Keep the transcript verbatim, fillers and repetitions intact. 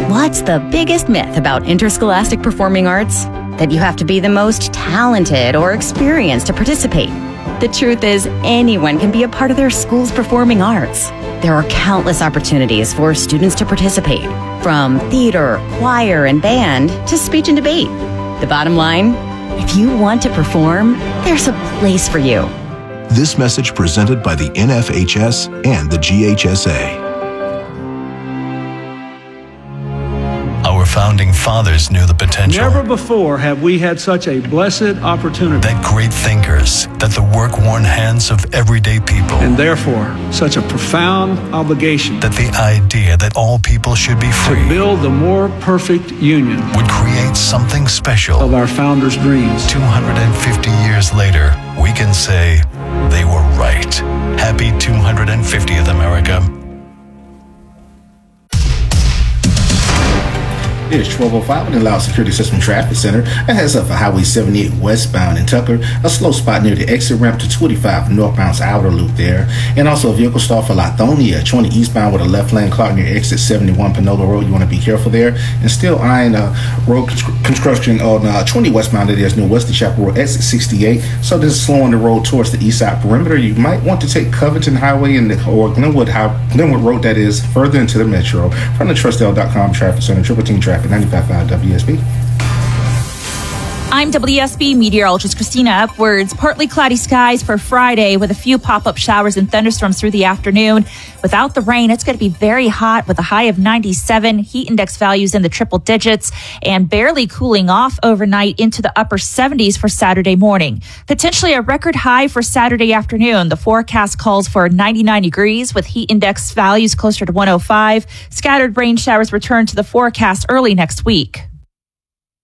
What's the biggest myth about interscholastic performing arts? That you have to be the most talented or experienced to participate. The truth is, anyone can be a part of their school's performing arts. There are countless opportunities for students to participate, from theater, choir, and band to speech and debate. The bottom line, if you want to perform, there's a place for you. This message presented by the N F H S and the G H S A. Our founding fathers knew the potential. Never before have we had such a blessed opportunity. That great thinkers, that the work-worn hands of everyday people. And therefore, such a profound obligation. That the idea that all people should be free. To build the more perfect union. Would create something special. Of our founders' dreams. two hundred fifty years later, we can say they were right. Happy two hundred fiftieth, America. It is twelve oh five in the Loudoun Security System Traffic Center. It heads up for Highway seventy-eight westbound in Tucker. A slow spot near the exit ramp to twenty-five northbound's outer loop there. And also a vehicle stall for Lithonia, twenty eastbound with a left lane clock near exit seventy-one Panola Road. You want to be careful there. And still eyeing uh, road construction on uh, twenty westbound. It is New Wesley Chapel Road, exit sixty-eight. So this is slowing the road towards the east side perimeter. You might want to take Covington Highway and the, or Glenwood, How, Glenwood Road, that is, further into the metro. From the Trustdale dot com Traffic Center, Triple Team Traffic. ninety-five point five W S B. I'm W S B meteorologist Christina Upwards. Partly cloudy skies for Friday with a few pop-up showers and thunderstorms through the afternoon. Without the rain, it's going to be very hot with a high of ninety-seven, heat index values in the triple digits, and barely cooling off overnight into the upper seventies for Saturday morning. Potentially a record high for Saturday afternoon. The forecast calls for ninety-nine degrees with heat index values closer to one oh five. Scattered rain showers return to the forecast early next week.